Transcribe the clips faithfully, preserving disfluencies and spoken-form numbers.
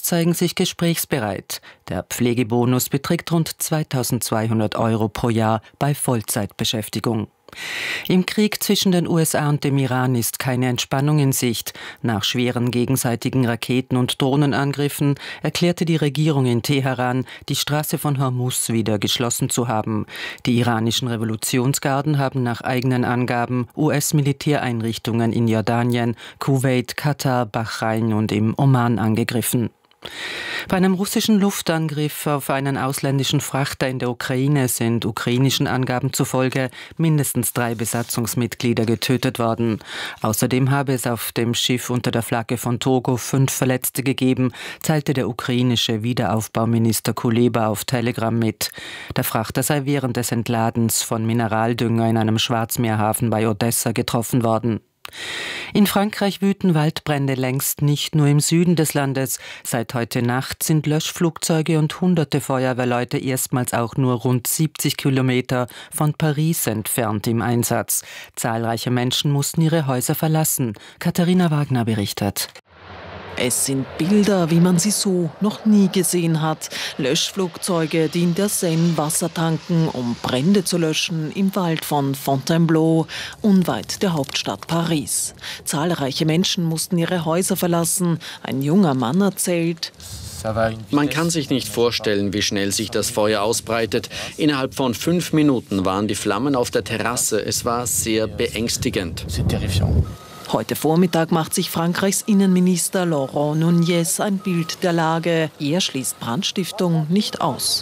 zeigen sich gesprächsbereit. Der Pflegebonus beträgt rund zweitausendzweihundert Euro pro Jahr bei Vollzeitbeschäftigung. Im Krieg zwischen den U S A und dem Iran ist keine Entspannung in Sicht. Nach schweren gegenseitigen Raketen- und Drohnenangriffen erklärte die Regierung in Teheran, die Straße von Hormuz wieder geschlossen zu haben. Die iranischen Revolutionsgarden haben nach eigenen Angaben U S-Militäreinrichtungen in Jordanien, Kuwait, Katar, Bahrain und im Oman angegriffen. Bei einem russischen Luftangriff auf einen ausländischen Frachter in der Ukraine sind ukrainischen Angaben zufolge mindestens drei Besatzungsmitglieder getötet worden. Außerdem habe es auf dem Schiff unter der Flagge von Togo fünf Verletzte gegeben, teilte der ukrainische Wiederaufbauminister Kuleba auf Telegram mit. Der Frachter sei während des Entladens von Mineraldünger in einem Schwarzmeerhafen bei Odessa getroffen worden. In Frankreich wüten Waldbrände längst nicht nur im Süden des Landes. Seit heute Nacht sind Löschflugzeuge und hunderte Feuerwehrleute erstmals auch nur rund siebzig Kilometer von Paris entfernt im Einsatz. Zahlreiche Menschen mussten ihre Häuser verlassen. Katharina Wagner berichtet. Es sind Bilder, wie man sie so noch nie gesehen hat. Löschflugzeuge, die in der Seine Wasser tanken, um Brände zu löschen im Wald von Fontainebleau, unweit der Hauptstadt Paris. Zahlreiche Menschen mussten ihre Häuser verlassen. Ein junger Mann erzählt: Man kann sich nicht vorstellen, wie schnell sich das Feuer ausbreitet. Innerhalb von fünf Minuten waren die Flammen auf der Terrasse. Es war sehr beängstigend. Heute Vormittag macht sich Frankreichs Innenminister Laurent Nunez ein Bild der Lage. Er schließt Brandstiftung nicht aus.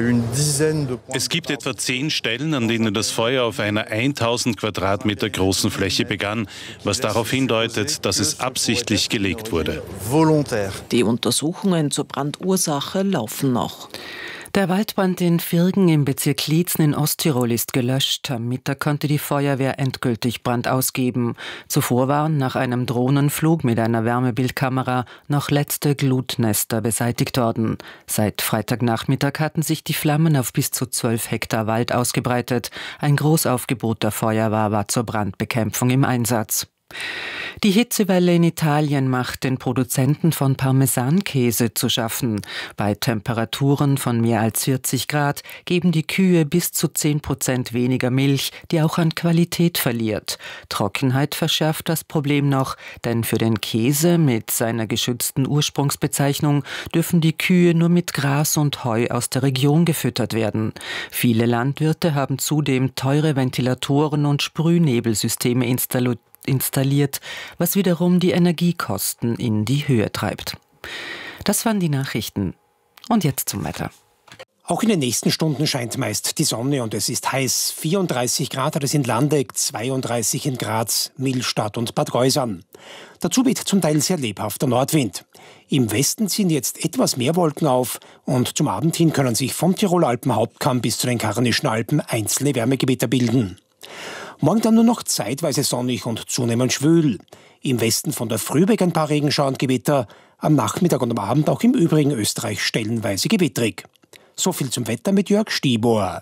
Es gibt etwa zehn Stellen, an denen das Feuer auf einer tausend Quadratmeter großen Fläche begann, was darauf hindeutet, dass es absichtlich gelegt wurde. Die Untersuchungen zur Brandursache laufen noch. Der Waldbrand in Virgen im Bezirk Liezen in Osttirol ist gelöscht. Am Mittag konnte die Feuerwehr endgültig Brand ausgeben. Zuvor waren nach einem Drohnenflug mit einer Wärmebildkamera noch letzte Glutnester beseitigt worden. Seit Freitagnachmittag hatten sich die Flammen auf bis zu zwölf Hektar Wald ausgebreitet. Ein Großaufgebot der Feuerwehr war zur Brandbekämpfung im Einsatz. Die Hitzewelle in Italien macht den Produzenten von Parmesankäse zu schaffen. Bei Temperaturen von mehr als vierzig Grad geben die Kühe bis zu zehn Prozent weniger Milch, die auch an Qualität verliert. Trockenheit verschärft das Problem noch, denn für den Käse mit seiner geschützten Ursprungsbezeichnung dürfen die Kühe nur mit Gras und Heu aus der Region gefüttert werden. Viele Landwirte haben zudem teure Ventilatoren und Sprühnebelsysteme installiert. installiert, was wiederum die Energiekosten in die Höhe treibt. Das waren die Nachrichten. Und jetzt zum Wetter. Auch in den nächsten Stunden scheint meist die Sonne und es ist heiß. vierunddreißig Grad hat es in Landeck, zweiunddreißig in Graz, Millstatt und Bad Gäusern. Dazu weht zum Teil sehr lebhafter Nordwind. Im Westen ziehen jetzt etwas mehr Wolken auf und zum Abend hin können sich vom Tiroler Alpenhauptkamm bis zu den Karnischen Alpen einzelne Wärmegewitter bilden. Morgen dann nur noch zeitweise sonnig und zunehmend schwül. Im Westen von der Frühbeck ein paar Regenschauer und Gewitter, am Nachmittag und am Abend auch im übrigen Österreich stellenweise gewittrig. So viel zum Wetter mit Jörg Stibor.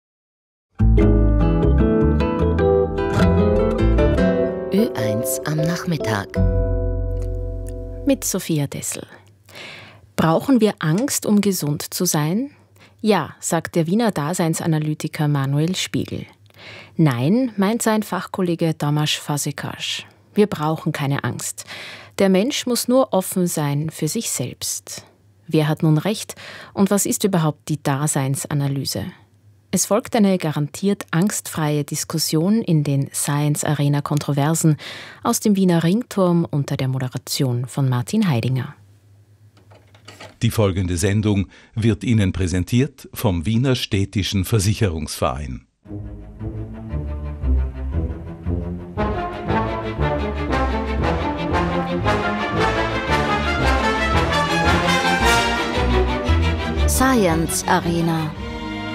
Ö eins am Nachmittag. Mit Sophia Dessel. Brauchen wir Angst, um gesund zu sein? Ja, sagt der Wiener Daseinsanalytiker Manuel Spiegel. Nein, meint sein Fachkollege Tamas Fazekas. Wir brauchen keine Angst. Der Mensch muss nur offen sein für sich selbst. Wer hat nun recht und was ist überhaupt die Daseinsanalyse? Es folgt eine garantiert angstfreie Diskussion in den Science Arena Kontroversen aus dem Wiener Ringturm unter der Moderation von Martin Heidinger. Die folgende Sendung wird Ihnen präsentiert vom Wiener Städtischen Versicherungsverein. Science Arena.